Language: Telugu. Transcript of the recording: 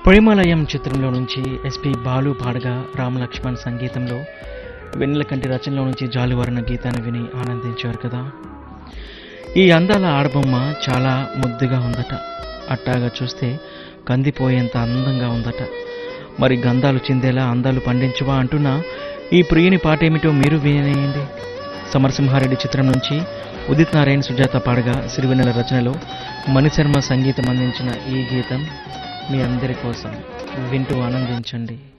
ప్రేమాలయం చిత్రంలో నుంచి ఎస్పి బాలు పాడగా రామ్ లక్ష్మణ్ సంగీతంలో వెన్నెలకంటి రచనలో నుంచి జాలువారిన గీతాన్ని విని ఆనందించారు కదా. ఈ అందాల ఆడబొమ్మ చాలా ముద్దుగా ఉందట. అట్టాగా చూస్తే కందిపోయేంత అందంగా ఉందట. మరి గంధాలు చిందేలా అందాలు పండించవా అంటున్నా ఈ ప్రియుని పాట ఏమిటో మీరు వినేయండి. సమరసింహారెడ్డి చిత్రం నుంచి ఉదిత్ నారాయణ్ సుజాత పాడగా సిరివెన్నెల రచనలో మణిశర్మ సంగీతం అందించిన ఈ గీతం మీ అందరి కోసం. వింటూ ఆనందించండి.